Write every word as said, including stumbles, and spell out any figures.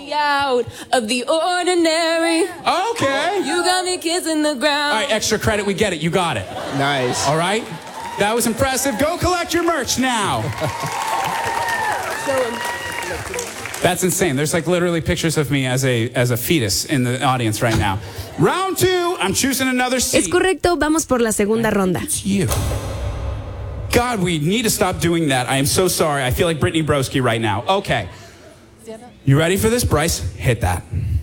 me out of the ordinary. Okay. You got me kissing the ground. All right, extra credit. We get it. You got it. Nice. All right. That was impressive. Go collect your merch now. Show him. That's insane. There's like literally pictures of me as a as a fetus in the audience right now. Round two, I'm choosing another seat. Es correcto, vamos por la segunda ronda. It's you. God, we need to stop doing that. I am so sorry. I feel like Brittany Broski right now. Okay. You ready for this, Bryce? Hit that.